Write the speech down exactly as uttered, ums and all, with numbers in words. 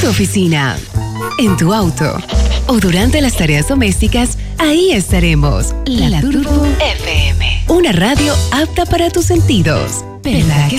tu oficina, en tu auto o durante las tareas domésticas, ahí estaremos. La, La Turbo F M. Una radio apta para tus sentidos. ¿Verdad que